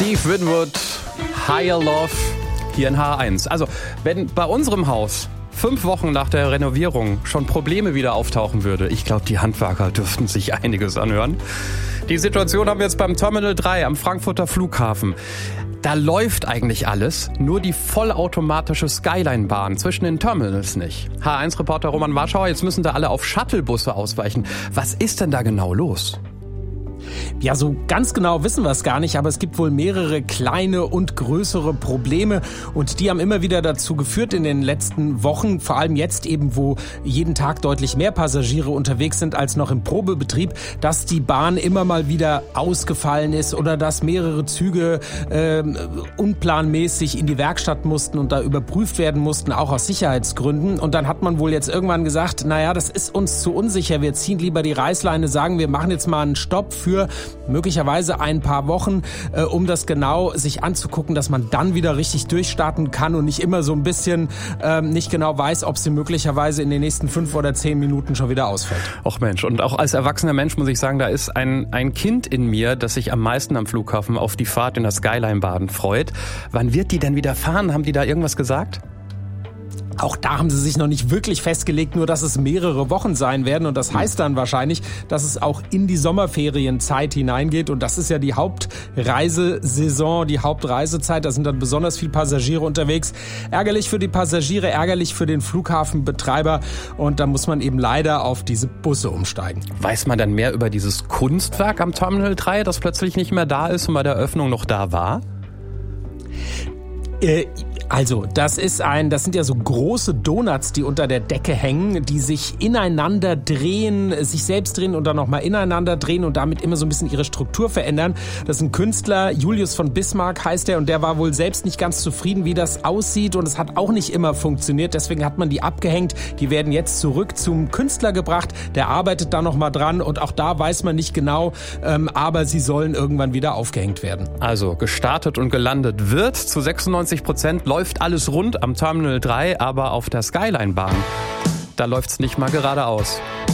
Steve Winwood, Higher Love, hier in H1. Also, wenn bei unserem Haus 5 Wochen nach der Renovierung schon Probleme wieder auftauchen würde, ich glaube, die Handwerker dürften sich einiges anhören. Die Situation haben wir jetzt beim Terminal 3 am Frankfurter Flughafen. Da läuft eigentlich alles, nur die vollautomatische Skyline-Bahn zwischen den Terminals nicht. H1-Reporter Roman Warschauer, jetzt müssen da alle auf Shuttlebusse ausweichen. Was ist denn da genau los? Ja, so ganz genau wissen wir es gar nicht, aber es gibt wohl mehrere kleine und größere Probleme und die haben immer wieder dazu geführt in den letzten Wochen, vor allem jetzt eben, wo jeden Tag deutlich mehr Passagiere unterwegs sind als noch im Probebetrieb, dass die Bahn immer mal wieder ausgefallen ist oder dass mehrere Züge unplanmäßig in die Werkstatt mussten und da überprüft werden mussten, auch aus Sicherheitsgründen. Und dann hat man wohl jetzt irgendwann gesagt, naja, das ist uns zu unsicher, wir ziehen lieber die Reißleine, sagen, wir machen jetzt mal einen Stopp für möglicherweise ein paar Wochen, um das genau sich anzugucken, dass man dann wieder richtig durchstarten kann und nicht immer so ein bisschen nicht genau weiß, ob sie möglicherweise in den nächsten 5 oder 10 Minuten schon wieder ausfällt. Och Mensch, und auch als erwachsener Mensch muss ich sagen, da ist ein Kind in mir, das sich am meisten am Flughafen auf die Fahrt in der Skyline-Bahn freut. Wann wird die denn wieder fahren? Haben die da irgendwas gesagt? Auch da haben sie sich noch nicht wirklich festgelegt, nur dass es mehrere Wochen sein werden. Und das heißt dann wahrscheinlich, dass es auch in die Sommerferienzeit hineingeht. Und das ist ja die Hauptreisesaison, die Hauptreisezeit. Da sind dann besonders viele Passagiere unterwegs. Ärgerlich für die Passagiere, ärgerlich für den Flughafenbetreiber. Und da muss man eben leider auf diese Busse umsteigen. Weiß man dann mehr über dieses Kunstwerk am Terminal 3, das plötzlich nicht mehr da ist und bei der Eröffnung noch da war? Also, das sind ja so große Donuts, die unter der Decke hängen, die sich ineinander drehen, sich selbst drehen und dann nochmal ineinander drehen und damit immer so ein bisschen ihre Struktur verändern. Das ist ein Künstler, Julius von Bismarck heißt er, und der war wohl selbst nicht ganz zufrieden, wie das aussieht, und es hat auch nicht immer funktioniert. Deswegen hat man die abgehängt. Die werden jetzt zurück zum Künstler gebracht. Der arbeitet da nochmal dran und auch da weiß man nicht genau, aber sie sollen irgendwann wieder aufgehängt werden. Also gestartet und gelandet wird zu 96%, läuft alles rund am Terminal 3, aber auf der Skyline-Bahn, da läuft's nicht mal geradeaus.